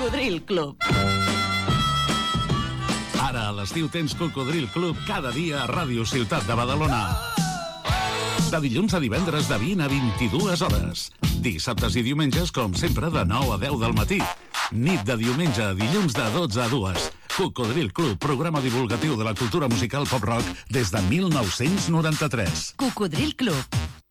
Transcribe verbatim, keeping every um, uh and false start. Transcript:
Cocodril Club. Ara a l'estiu tens Cocodril Club cada dia a Ràdio Ciutat de Badalona. De dilluns a divendres de vint a vint-i-dues hores. Dissabtes i diumenges, com sempre, de nou a deu del matí. Nit de diumenge a dilluns de dotze a dues. Cocodril Club, programa divulgatiu de la cultura musical pop-rock des de mil nou-cents noranta-tres. Cocodril Club.